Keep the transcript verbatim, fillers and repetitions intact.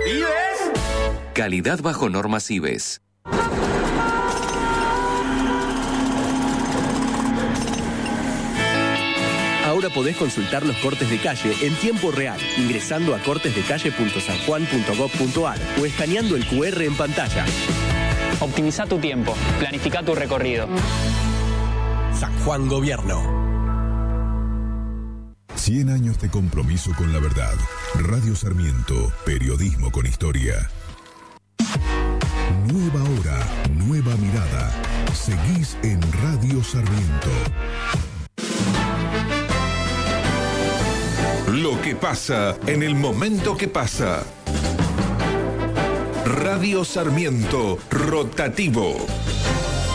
¿Ives? Calidad bajo normas Ives. Ahora podés consultar los cortes de calle en tiempo real, ingresando a cortes de calle punto san juan punto gob punto ar o escaneando el cu erre en pantalla. Optimiza tu tiempo, planifica tu recorrido. San Juan Gobierno. cien años de compromiso con la verdad. Radio Sarmiento, periodismo con historia. Nueva hora, nueva mirada. Seguís en Radio Sarmiento. Lo que pasa en el momento que pasa. Radio Sarmiento, rotativo.